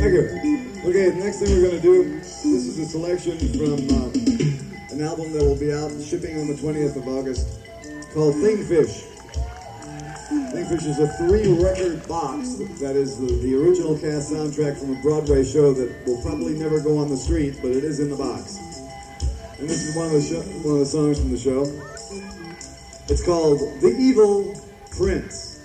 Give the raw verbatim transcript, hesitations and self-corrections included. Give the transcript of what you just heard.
Thank you. Okay, the next thing we're going to do, this is a selection from um, an album that will be out shipping on the twentieth of August called Thingfish. Thingfish is a three-record box that is the, the original cast soundtrack from a Broadway show that will probably never go on the street, but it is in the box. And this is one of the show, one of the songs from the show. It's called The Evil Prince.